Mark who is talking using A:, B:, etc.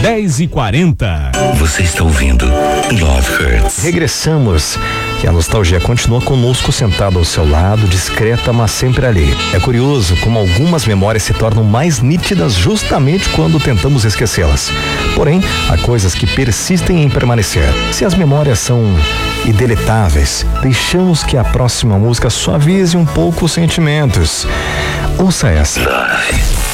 A: 10h40.
B: Você está ouvindo Love Hurts.
C: Regressamos. E a nostalgia continua conosco, sentada ao seu lado, discreta, mas sempre ali. É curioso como algumas memórias se tornam mais nítidas justamente quando tentamos esquecê-las. Porém, há coisas que persistem em permanecer. Se as memórias são indeletáveis, deixamos que a próxima música suavize um pouco os sentimentos. Ouça essa.